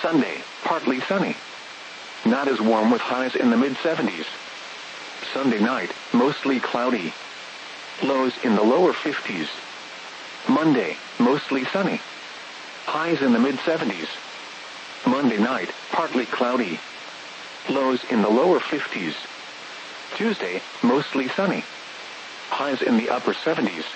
Sunday, partly sunny. Not as warm with highs in the mid-70s. Sunday night, mostly cloudy. Lows in the lower 50s. Monday, mostly sunny. Highs in the mid-70s. Monday night, partly cloudy. Lows in the lower 50s. Tuesday, mostly sunny. Highs in the upper 70s.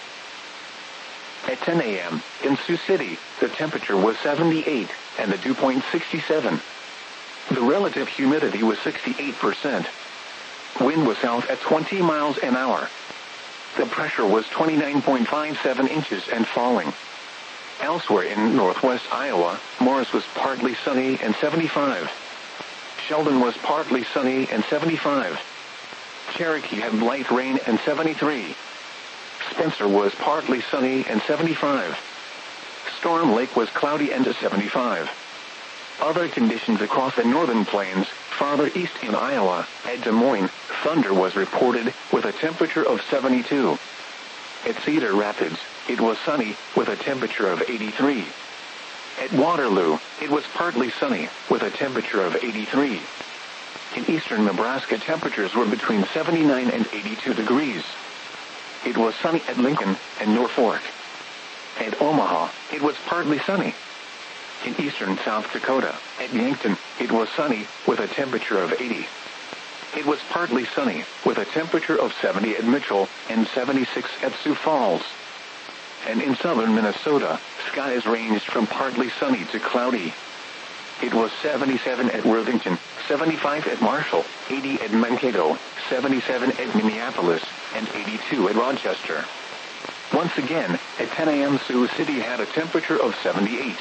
At 10 a.m., in Sioux City, the temperature was 78, and the dew point 67. The relative humidity was 68%. Wind was south at 20 miles an hour. The pressure was 29.57 inches and falling. Elsewhere in northwest Iowa, Morris was partly sunny and 75. Sheldon was partly sunny and 75. Cherokee had light rain and 73. Spencer was partly sunny and 75. Storm Lake was cloudy and 75. Other conditions across the northern plains, farther east in Iowa, at Des Moines, thunder was reported with a temperature of 72. At Cedar Rapids, it was sunny with a temperature of 83. At Waterloo, it was partly sunny with a temperature of 83. In eastern Nebraska, temperatures were between 79 and 82 degrees. It was sunny at Lincoln and Norfolk. At Omaha, it was partly sunny. In eastern South Dakota, at Yankton, it was sunny with a temperature of 80. It was partly sunny with a temperature of 70 at Mitchell and 76 at Sioux Falls. And in southern Minnesota, skies ranged from partly sunny to cloudy. It was 77 at Worthington, 75 at Marshall, 80 at Mankato, 77 at Minneapolis, and 82 at Rochester. Once again, at 10 a.m. Sioux City had a temperature of 78.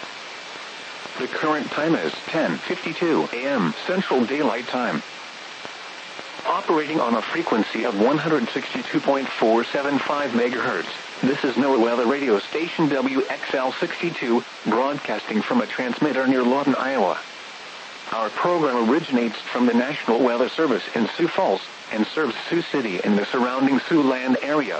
The current time is 10:52 a.m. Central Daylight Time. Operating on a frequency of 162.475 MHz, this is NOAA Weather Radio Station WXL62, broadcasting from a transmitter near Lawton, Iowa. Our program originates from the National Weather Service in Sioux Falls and serves Sioux City and the surrounding Siouxland area.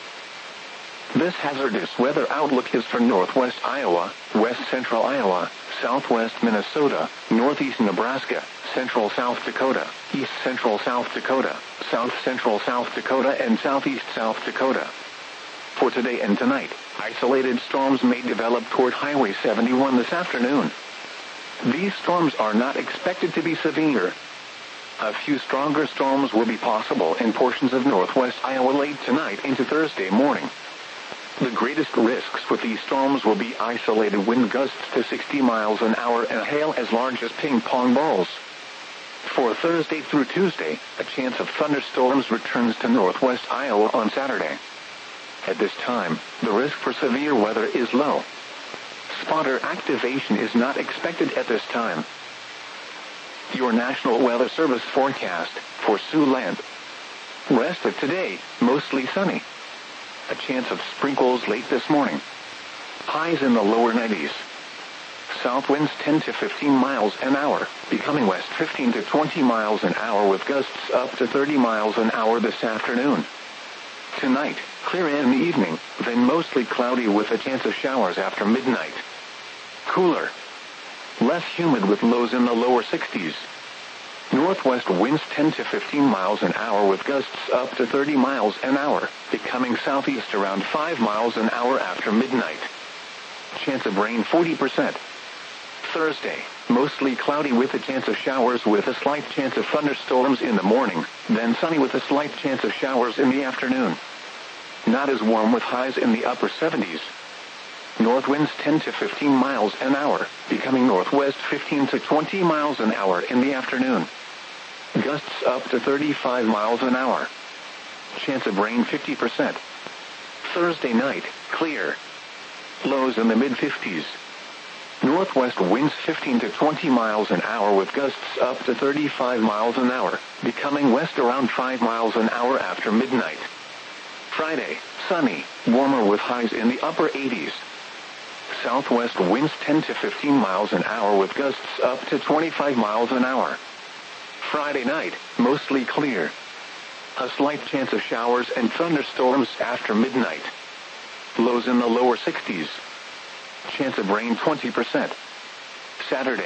This hazardous weather outlook is for northwest Iowa, west central Iowa, southwest Minnesota, northeast Nebraska, central South Dakota, east central South Dakota, south central South Dakota, and southeast South Dakota. For today and tonight, isolated storms may develop toward Highway 71 this afternoon. These storms are not expected to be severe. A few stronger storms will be possible in portions of northwest Iowa late tonight into Thursday morning. The greatest risks with these storms will be isolated wind gusts to 60 miles an hour and hail as large as ping pong balls. For Thursday through Tuesday, a chance of thunderstorms returns to northwest Iowa on Saturday. At this time, the risk for severe weather is low. Spotter activation is not expected at this time. Your National Weather Service forecast for Siouxland. Rest of today, mostly sunny. A chance of sprinkles late this morning. Highs in the lower 90s. South winds 10 to 15 miles an hour, becoming west 15 to 20 miles an hour with gusts up to 30 miles an hour this afternoon. Tonight, clear in the evening, then mostly cloudy with a chance of showers after midnight. Cooler. Less humid with lows in the lower 60s. Northwest winds 10 to 15 miles an hour with gusts up to 30 miles an hour, becoming southeast around 5 miles an hour after midnight. Chance of rain 40%. Thursday, mostly cloudy with a chance of showers with a slight chance of thunderstorms in the morning, then sunny with a slight chance of showers in the afternoon. Not as warm with highs in the upper 70s. North winds 10 to 15 miles an hour, becoming northwest 15 to 20 miles an hour in the afternoon. Gusts up to 35 miles an hour. Chance of rain 50%. Thursday night, clear. Lows in the mid-50s. Northwest winds 15 to 20 miles an hour with gusts up to 35 miles an hour, becoming west around 5 miles an hour after midnight. Friday, sunny, warmer with highs in the upper 80s. Southwest winds 10 to 15 miles an hour with gusts up to 25 miles an hour. Friday night, mostly clear. A slight chance of showers and thunderstorms after midnight. Lows in the lower 60s. Chance of rain 20%. Saturday.